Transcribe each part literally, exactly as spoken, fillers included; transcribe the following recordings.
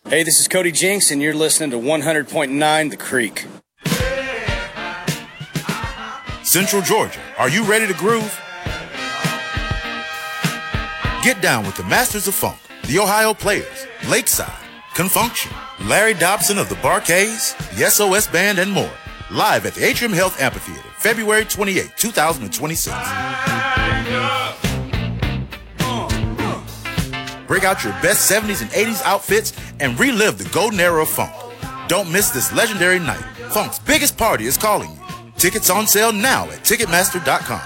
Hey, this is Cody Jinks, and you're listening to one hundred point nine The Creek. Central Georgia, are you ready to groove? Get down with the Masters of Funk, the Ohio Players, Lakeside, Confunction, Larry Dobson of the Bar-Kays, the S O S Band, and more. Live at the Atrium Health Amphitheater, February twenty-eighth, twenty twenty-six. Break out your best seventies and eighties outfits and relive the golden era of funk. Don't miss this legendary night. Funk's biggest party is calling you. Tickets on sale now at Ticketmaster dot com.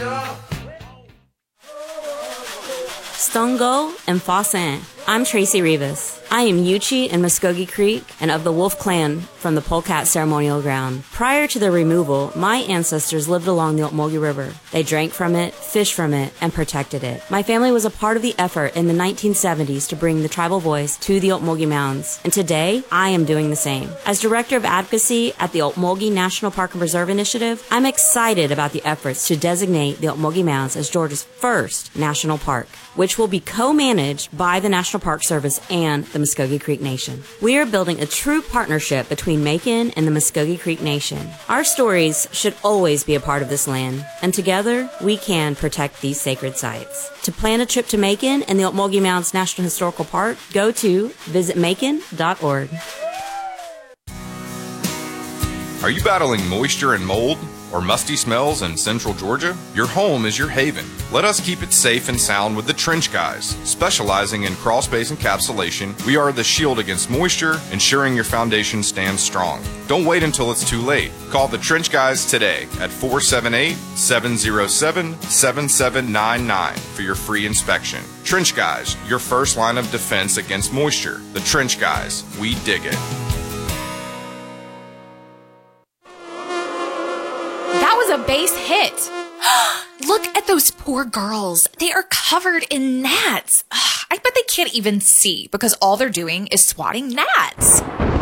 Stongo and Fossin. I'm Tracy Rivas. I am Yuchi in Muskogee Creek and of the Wolf Clan from the Polecat Ceremonial Ground. Prior to their removal, my ancestors lived along the Okmulgee River. They drank from it, fished from it, and protected it. My family was a part of the effort in the nineteen seventies to bring the tribal voice to the Okmulgee Mounds, and today I am doing the same. As Director of Advocacy at the Okmulgee National Park and Preserve Initiative, I'm excited about the efforts to designate the Okmulgee Mounds as Georgia's first national park, which will be co-managed by the National Park Service and the Muskogee Creek Nation. We are building a true partnership between Macon and the Muskogee Creek Nation. Our stories should always be a part of this land, and together we can protect these sacred sites. To plan a trip to Macon and the Okmulgee Mounds National Historical Park, go to visit macon dot org. Are you battling moisture and mold or musty smells in central Georgia? Your home is your haven. Let us keep it safe and sound with the Trench Guys. Specializing in crawl space encapsulation, we are the shield against moisture, ensuring your foundation stands strong. Don't wait until it's too late. Call the Trench Guys today at four seven eight, seven zero seven, seven seven nine nine for your free inspection. Trench Guys, your first line of defense against moisture. The Trench Guys, we dig it. A base hit. Look at those poor girls. They are covered in gnats. I bet they can't even see because all they're doing is swatting gnats.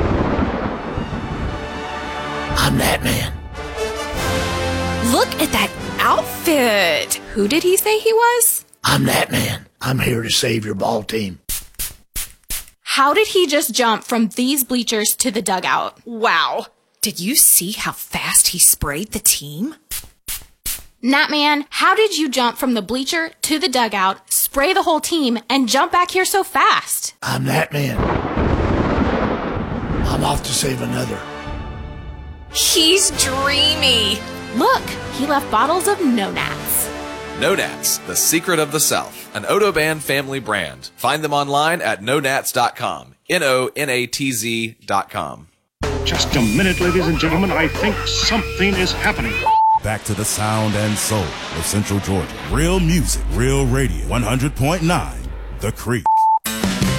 I'm that man. Look at that outfit. Who did he say he was? I'm that man. I'm here to save your ball team. How did he just jump from these bleachers to the dugout? Wow. Did you see how fast he sprayed the team? Gnatman, how did you jump from the bleacher to the dugout, spray the whole team, and jump back here so fast? I'm that man. I'm off to save another. He's dreamy. Look, he left bottles of No Nats. No Nats, the secret of the South, an Odoban family brand. Find them online at no nats dot com. N O N A T Z dot com. Just a minute, ladies and gentlemen. I think something is happening. Back to the sound and soul of Central Georgia. Real music, real radio. one hundred point nine The Creek.